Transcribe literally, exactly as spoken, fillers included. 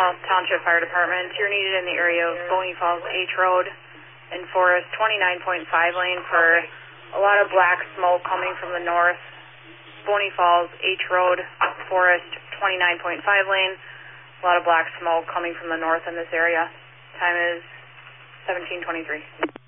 Falls Township Fire Department. You're needed in the area of Bony Falls H Road and Forest twenty-nine point five lane for a lot of black smoke coming from the north. Bony Falls H Road, Forest twenty-nine point five lane. A lot of black smoke coming from the north in this area. Time is seventeen twenty-three.